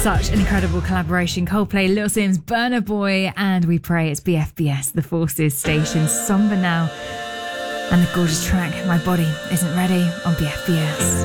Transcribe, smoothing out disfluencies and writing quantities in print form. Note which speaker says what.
Speaker 1: Such an incredible collaboration. Coldplay, Little Sims, Burna Boy, and We Pray. It's BFBS, the Forces station. Somber now. And the gorgeous track, My Body Isn't Ready, on BFBS.